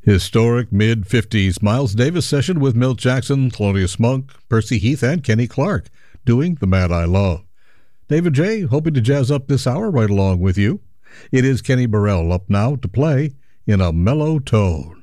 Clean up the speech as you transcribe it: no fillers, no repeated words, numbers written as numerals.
Historic mid-50s Miles Davis session with Milt Jackson, Thelonious Monk, Percy Heath, and Kenny Clark doing The Man I Love. David J. hoping to jazz up this hour right along with you. It is Kenny Burrell up now to play In a Mellow Tone.